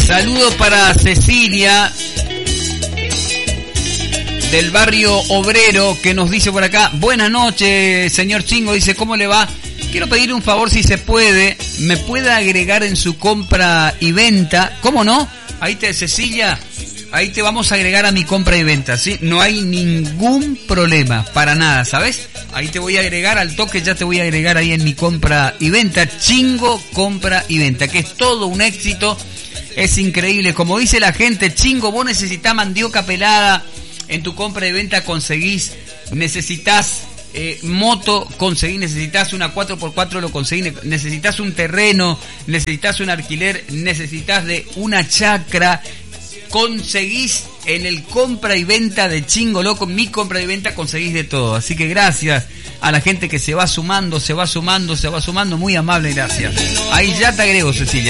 Saludo para Cecilia del barrio Obrero, que nos dice por acá: buenas noches, señor Chingo. Dice, ¿cómo le va? Quiero pedirle un favor, si se puede, me puede agregar en su compra y venta. ¿Cómo no? Ahí te, Cecilia, ahí te vamos a agregar a mi compra y venta, ¿sí? No hay ningún problema, para nada, ¿sabes? Ahí te voy a agregar al toque, ya te voy a agregar ahí en mi compra y venta. Chingo compra y venta, que es todo un éxito, es increíble. Como dice la gente, Chingo, vos necesitás mandioca pelada en tu compra y venta, conseguís. Necesitas moto, conseguís. Necesitas una 4x4, lo conseguís. Necesitas un terreno, necesitas un alquiler, necesitas de una chacra, conseguís en el compra y venta de Chingo Loco. Mi compra y venta conseguís de todo. Así que gracias a la gente que se va sumando, muy amable, gracias. Ahí ya te agrego, Cecilia.